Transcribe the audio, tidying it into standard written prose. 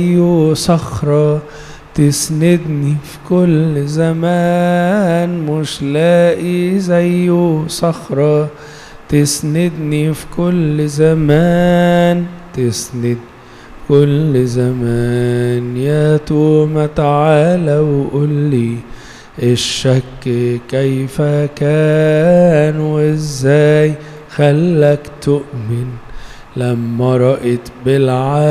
صخرة تسندني في كل زمان، مش لاقي زيه صخرة تسندني في كل زمان، تسند كل زمان. يا توما تعالى وقولي الشك كيف كان وازاي خلك تؤمن لما رأيت بالعالم